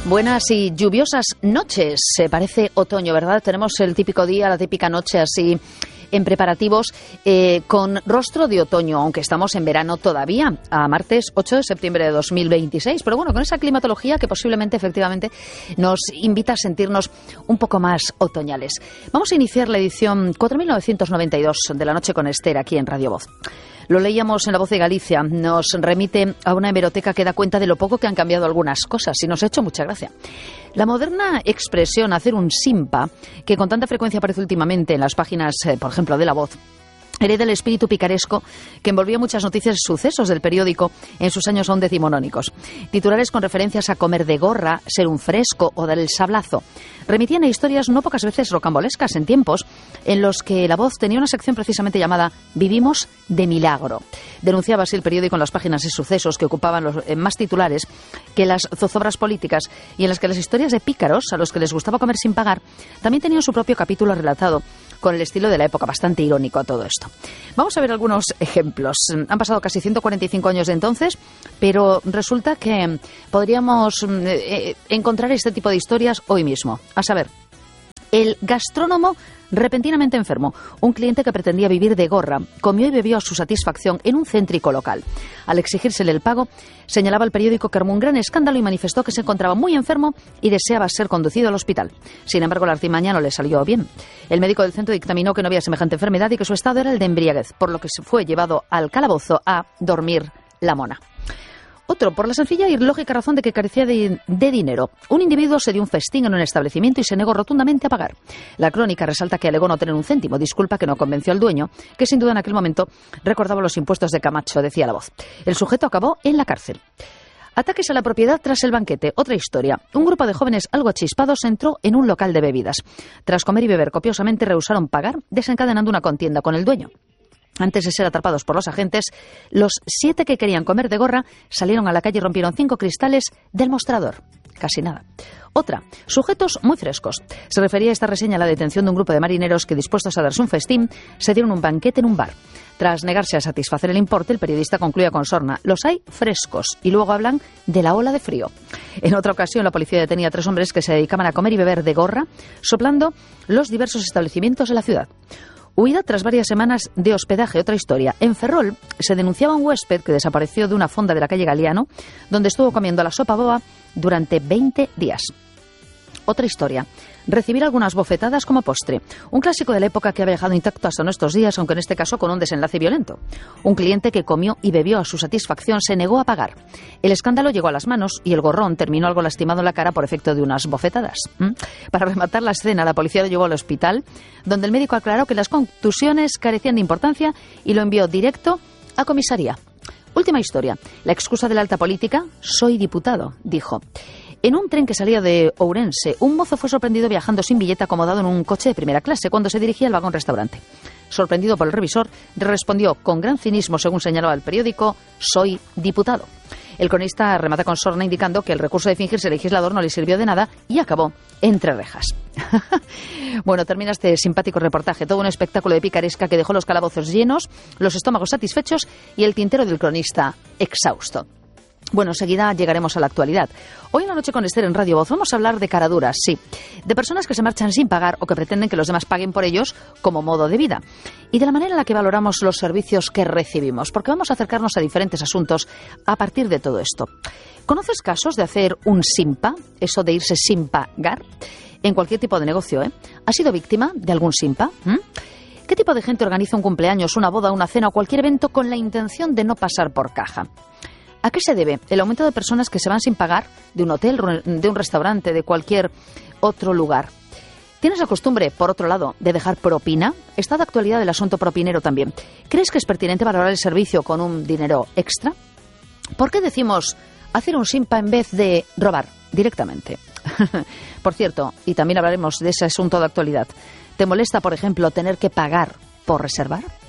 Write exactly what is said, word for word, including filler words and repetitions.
Buenas y lluviosas noches. Se parece otoño, ¿verdad? Tenemos el típico día, la típica noche así en preparativos eh, con rostro de otoño, aunque estamos en verano todavía, a martes ocho de septiembre de dos mil veintiséis. Pero bueno, con esa climatología que posiblemente, efectivamente, nos invita a sentirnos un poco más otoñales. Vamos a iniciar la edición cuatro mil novecientos noventa y dos de La Noche con Esther aquí en Radio Voz. Lo leíamos en La Voz de Galicia, nos remite a una hemeroteca que da cuenta de lo poco que han cambiado algunas cosas y nos ha hecho mucha gracia. La moderna expresión hacer un simpa, que con tanta frecuencia aparece últimamente en las páginas, eh, por ejemplo, de La Voz, hereda el espíritu picaresco que envolvía muchas noticias y sucesos del periódico en sus años aún decimonónicos. Titulares con referencias a comer de gorra, ser un fresco o dar el sablazo remitían a historias no pocas veces rocambolescas en tiempos en los que La Voz tenía una sección precisamente llamada Vivimos de Milagro. Denunciaba así el periódico en las páginas y sucesos que ocupaban los eh, más titulares que las zozobras políticas y en las que las historias de pícaros a los que les gustaba comer sin pagar también tenían su propio capítulo relatado con el estilo de la época, bastante irónico a todo esto. Vamos a ver algunos ejemplos. Han pasado casi ciento cuarenta y cinco años de entonces, pero resulta que podríamos eh, encontrar este tipo de historias hoy mismo. A saber, el gastrónomo repentinamente enfermo. Un cliente que pretendía vivir de gorra comió y bebió a su satisfacción en un céntrico local. Al exigírsele el pago, señalaba el periódico que armó un gran escándalo y manifestó que se encontraba muy enfermo y deseaba ser conducido al hospital. Sin embargo, la artimaña no le salió bien. El médico del centro dictaminó que no había semejante enfermedad y que su estado era el de embriaguez, por lo que se fue llevado al calabozo a dormir la mona. Otro, por la sencilla y lógica razón de que carecía de, de dinero. Un individuo se dio un festín en un establecimiento y se negó rotundamente a pagar. La crónica resalta que alegó no tener un céntimo, disculpa que no convenció al dueño, que sin duda en aquel momento recordaba los impuestos de Camacho, decía La Voz. El sujeto acabó en la cárcel. Ataques a la propiedad tras el banquete. Otra historia. Un grupo de jóvenes algo chispados entró en un local de bebidas. Tras comer y beber copiosamente, rehusaron pagar, desencadenando una contienda con el dueño. Antes de ser atrapados por los agentes, los siete que querían comer de gorra salieron a la calle y rompieron cinco cristales del mostrador. Casi nada. Otra, sujetos muy frescos. Se refería a esta reseña a la detención de un grupo de marineros que, dispuestos a darse un festín, se dieron un banquete en un bar. Tras negarse a satisfacer el importe, el periodista concluía con sorna: los hay frescos, y luego hablan de la ola de frío. En otra ocasión, la policía detenía a tres hombres que se dedicaban a comer y beber de gorra, soplando los diversos establecimientos de la ciudad. Huida tras varias semanas de hospedaje. Otra historia. En Ferrol se denunciaba a un huésped que desapareció de una fonda de la calle Galiano, donde estuvo comiendo la sopa boba durante veinte días. Otra historia. Recibir algunas bofetadas como postre. Un clásico de la época que ha viajado intacto hasta nuestros días, aunque en este caso con un desenlace violento. Un cliente que comió y bebió a su satisfacción se negó a pagar. El escándalo llegó a las manos y el gorrón terminó algo lastimado en la cara por efecto de unas bofetadas. ¿Mm? Para rematar la escena, la policía lo llevó al hospital, donde el médico aclaró que las contusiones carecían de importancia y lo envió directo a comisaría. Última historia. La excusa de la alta política: soy diputado, dijo. En un tren que salía de Ourense, un mozo fue sorprendido viajando sin billete acomodado en un coche de primera clase cuando se dirigía al vagón restaurante. Sorprendido por el revisor, respondió con gran cinismo, según señalaba el periódico: soy diputado. El cronista remata con sorna indicando que el recurso de fingirse legislador no le sirvió de nada y acabó entre rejas. Bueno, termina este simpático reportaje, todo un espectáculo de picaresca que dejó los calabozos llenos, los estómagos satisfechos y el tintero del cronista exhausto. Bueno, enseguida llegaremos a la actualidad. Hoy en La Noche con Esther en Radio Voz vamos a hablar de caraduras, sí, de personas que se marchan sin pagar o que pretenden que los demás paguen por ellos como modo de vida, y de la manera en la que valoramos los servicios que recibimos, porque vamos a acercarnos a diferentes asuntos a partir de todo esto. ¿Conoces casos de hacer un simpa, eso de irse sin pagar, en cualquier tipo de negocio, eh? ¿Has sido víctima de algún simpa? ¿Mm? ¿Qué tipo de gente organiza un cumpleaños, una boda, una cena o cualquier evento con la intención de no pasar por caja? ¿A qué se debe el aumento de personas que se van sin pagar de un hotel, de un restaurante, de cualquier otro lugar? ¿Tienes la costumbre, por otro lado, de dejar propina? Está de actualidad el asunto propinero también. ¿Crees que es pertinente valorar el servicio con un dinero extra? ¿Por qué decimos hacer un simpa en vez de robar directamente? Por cierto, y también hablaremos de ese asunto de actualidad, ¿te molesta, por ejemplo, tener que pagar por reservar?